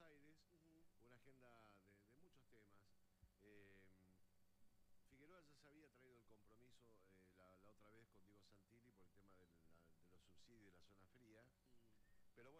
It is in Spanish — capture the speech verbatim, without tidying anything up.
Aires, Ujú. una agenda de, de muchos temas. Eh, Figueroa ya se había traído el compromiso eh, la, la otra vez con Diego Santilli por el tema de, la- de los subsidios de la zona fría.